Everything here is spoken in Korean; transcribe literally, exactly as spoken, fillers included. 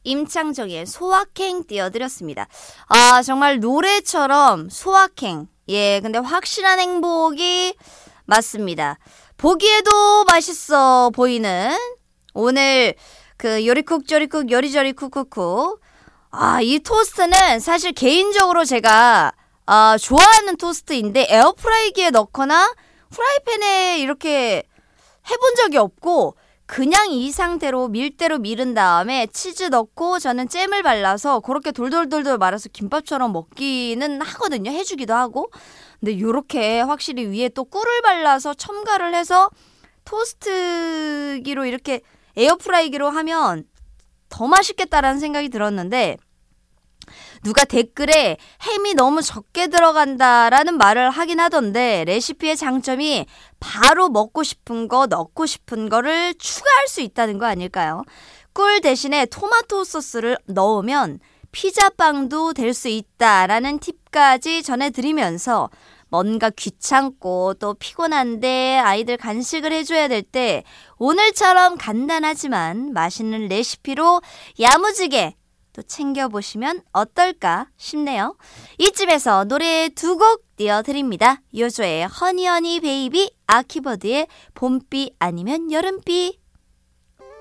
임창정의 소확행 띄워드렸습니다. 아, 정말 노래처럼 소확행. 예, 근데 확실한 행복이 맞습니다. 보기에도 맛있어 보이는 오늘 그 요리쿡 조리쿡 요리조리 쿡쿡쿡. 아, 이 토스트는 사실 개인적으로 제가 아, 좋아하는 토스트인데 에어프라이기에 넣거나 프라이팬에 이렇게 해본 적이 없고 그냥 이 상태로 밀대로 밀은 다음에 치즈 넣고 저는 잼을 발라서 그렇게 돌돌돌돌 말아서 김밥처럼 먹기는 하거든요. 해주기도 하고. 근데 요렇게 확실히 위에 또 꿀을 발라서 첨가를 해서 토스트기로 이렇게 에어프라이기로 하면 더 맛있겠다라는 생각이 들었는데 누가 댓글에 햄이 너무 적게 들어간다라는 말을 하긴 하던데 레시피의 장점이 바로 먹고 싶은 거 넣고 싶은 거를 추가할 수 있다는 거 아닐까요? 꿀 대신에 토마토 소스를 넣으면 피자빵도 될 수 있다라는 팁까지 전해드리면서 뭔가 귀찮고 또 피곤한데 아이들 간식을 해줘야 될 때 오늘처럼 간단하지만 맛있는 레시피로 야무지게 또 챙겨보시면 어떨까 싶네요. 이쯤에서 노래 두 곡 띄워드립니다. 요조의 허니허니 베이비, 아키버드의 봄비 아니면 여름비.